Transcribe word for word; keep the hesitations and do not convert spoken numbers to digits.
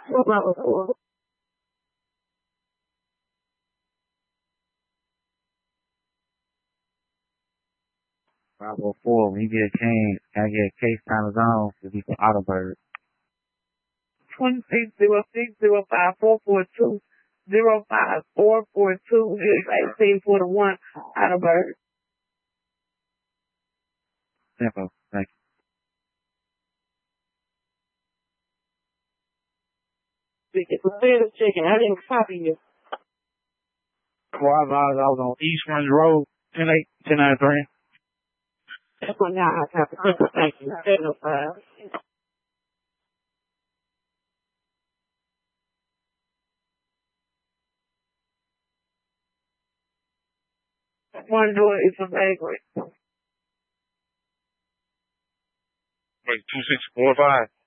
five oh four, when you get a change, I get a case time of zone to be for Autobird. twenty-six zero six zero five four four two zero five four four two eighteen forty-one Autobird. Simple. Thank you. Chicken, chicken. I didn't copy you. Well, I was, I was on East Runs Road, ten eight, ten ninety-three. That's what now I copy. Thank you. No file. One door is a vagrant. Wait, two six four five.